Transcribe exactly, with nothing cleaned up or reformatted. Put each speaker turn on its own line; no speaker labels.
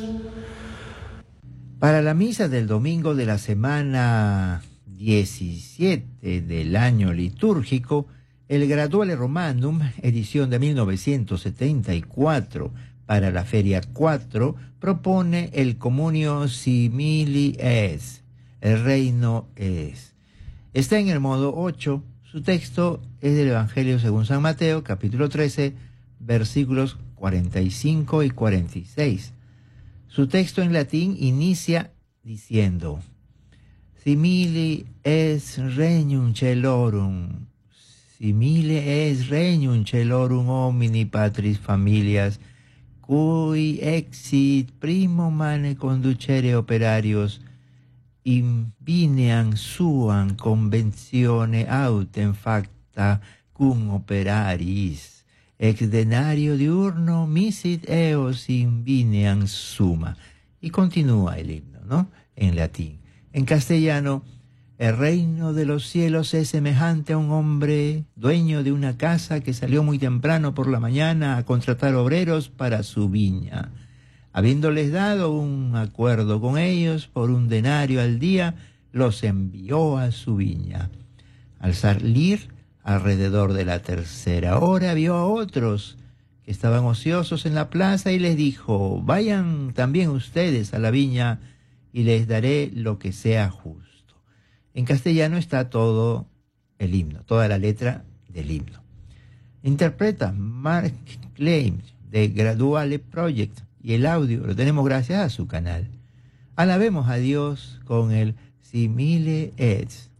Para la misa del domingo de la semana diecisiete del año litúrgico, el Graduale Romanum, edición de mil novecientos setenta y cuatro, para la Feria cuatro, propone el Communio Simili Es, el reino es. Está en el modo ocho. Su texto es del Evangelio según San Mateo, capítulo trece, versículos cuarenta y cinco y cuarenta y seis. Su texto en latín inicia diciendo: Simili es regnum celorum, simile es regnum celorum homini patris familias, cui exit primo mane conducere operarios, invineam suam conventione autem facta cum operaris, ex denario diurno misit eos invineam suma. Y continúa el himno, ¿no? En latín. En castellano: el reino de los cielos es semejante a un hombre dueño de una casa que salió muy temprano por la mañana a contratar obreros para su viña. Habiéndoles dado un acuerdo con ellos por un denario al día, los envió a su viña. Al salir alrededor de la tercera hora, vio a otros que estaban ociosos en la plaza y les dijo: vayan también ustedes a la viña y les daré lo que sea justo. En castellano está todo el himno, toda la letra del himno. Interpreta Mark Klein de Graduale Project, y el audio lo tenemos gracias a su canal. Alabemos a Dios con el Simile Es.